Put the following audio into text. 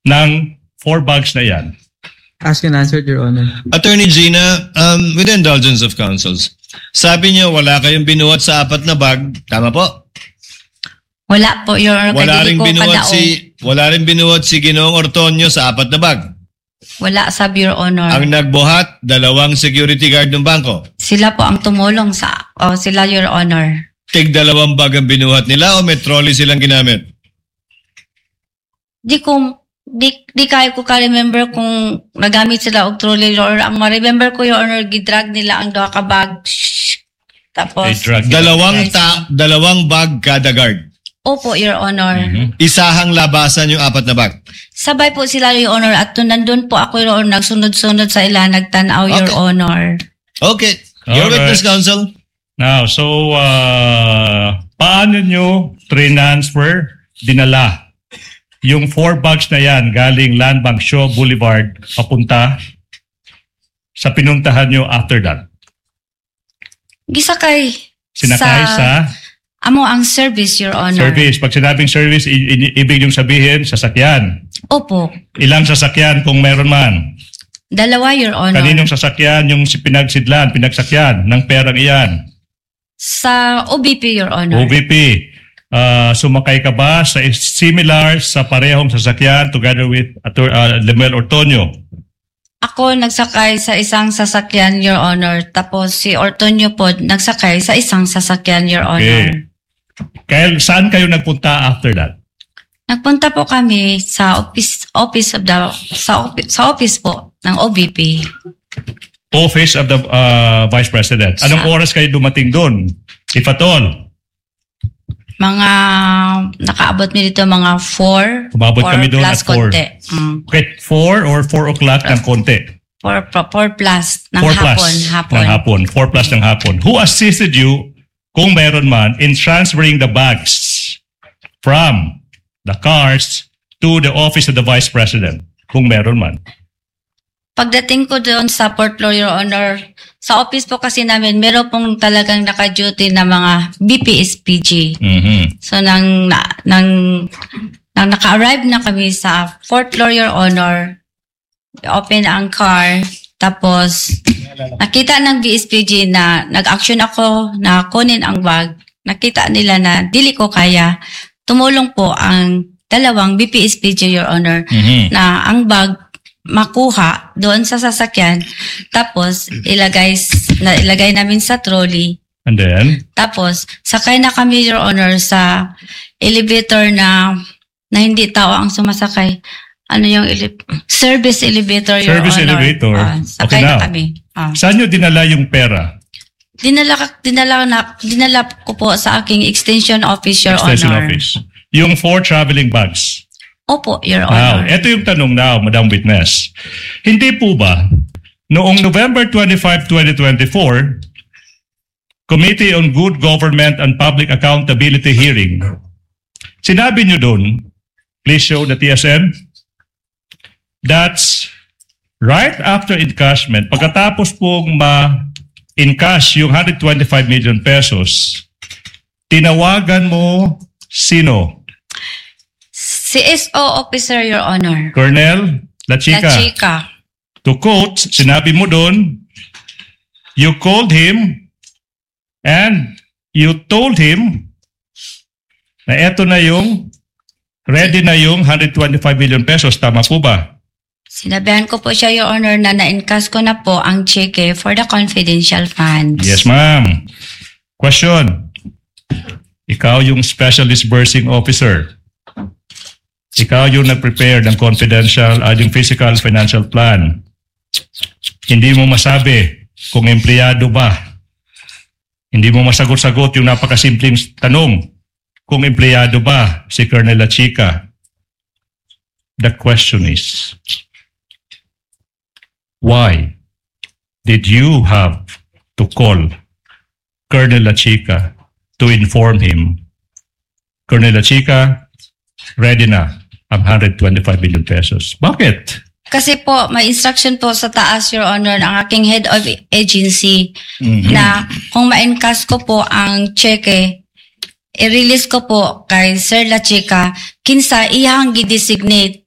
ng 4 bags na yan? Asked and answered, Your Honor. Attorney Gina, with the indulgence of counsels, sabi niyo wala kayong binuhat sa 4 na bag, tama po? Wala po, Your Honor. Wala rin binuhat si Ginoong Ortonio sa 4 na bag. Wala, sab, Your Honor. Ang nagbuhat, 2 security guard ng bangko. Sila po ang tumulong sila, Your Honor. Tig 2 bag ang binuhat nila o may trolley silang ginamit? Di kaya ko ka-remember kung nagamit sila og trolley, Your Honor. Ang ma-remember ko, Your Honor, gidrag nila ang 2 ka bag. Tapos, 2 bag kada guard. Opo, Your Honor. Isahang labasan yung 4 na bag. Sabay po sila, Your Honor, at nandun po ako, Your Honor, nagsunod-sunod sa ila, nagtanaw, Your Honor. Okay. Your witness, counsel. Now, so, paano nyo transfer, dinala yung 4 bags na yan galing Land Bank Shaw Boulevard papunta sa pinuntahan nyo after that? Gisakay. Sinakay sa amo ang service, Your Honor. Service. Pag sinabing service, ibig yung sabihin, sasakyan. Opo. Ilang sasakyan kung meron man? 2, Your Honor. Kaninong sasakyan yung pinagsakyan ng perang iyan? Sa OBP, Your Honor. OBP. Sumakay ka ba sa similar sa parehong sasakyan together with Lemuel Ortonio? Ako nagsakay sa isang sasakyan, Your Honor. Tapos si Ortonio po nagsakay sa isang sasakyan, Your Honor. Okay. Kaya saan kayo nagpunta after that? Nagpunta po kami sa office po ng OBP. Office of the Vice President. Anong oras kayo dumating doon? If at all? Mga, nakaabot mi dito mga 4. Umabot kami doon at 4. Konti. Okay, 4 or 4 o'clock ng konti? 4 plus ng 4 plus hapon. Ng hapon. 4 plus ng hapon. Who assisted you, kung meron man, in transferring the bags from the cars to the office of the Vice President? Kung meron man. Pagdating ko doon sa Port Law, Your Honor, sa office po kasi namin, meron pong talagang naka-duty na mga BPSPG. So, nang naka-arrive na kami sa Fort Law, Your Honor, open ang car, tapos nakita ng BSPG na nag-action ako na kunin ang bag. Nakita nila na dili ko kaya. Tumulong po ang 2 BPSPG, Your Honor, na ang bag makuha doon sa sasakyan, tapos ilagay namin sa trolley. And then? Tapos, sakay na kami, Your Honor, sa elevator na hindi tao ang sumasakay. Ano yung service elevator, Your Service Honor. elevator. Sakay Okay, na now. kami. Saan nyo dinala yung pera? Dinala ko po sa aking extension office, Your Extension Honor. office. Yung 4 traveling bags. Opo, Your Now, Honor. ito yung tanong now, Madam Witness. Hindi po ba, noong November 25, 2024, Committee on Good Government and Public Accountability hearing, sinabi nyo dun, please show the TSN, that's right after encashment, pagkatapos pong ma-encash yung 125 million pesos, tinawagan mo sino? Si SO Officer, Your Honor. Colonel La Chica. La Chica. To quote, sinabi mo doon, you called him and you told him na eto na yung, ready na yung 125 million pesos. Tama po ba? Sinabihan ko po siya, Your Honor, na na-encash ko na po ang cheque for the confidential funds. Yes, ma'am. Question. Ikaw yung special disbursing officer. Ikaw yung nag-prepare ng confidential, yung physical financial plan. Hindi mo masabi kung empleyado ba. Hindi mo masagot-sagot yung napakasimpleng tanong kung empleyado ba si Colonel La Chica. The question is, why did you have to call Colonel La Chica to inform him, Colonel La Chica, ready na ang 125 million pesos? Bakit? Kasi po, may instruction po sa taas, Your Honor, ng aking head of agency na kung ma-encash ko po ang cheque, i-release ko po kay Sir La Chica, kinsa iyang gi-designate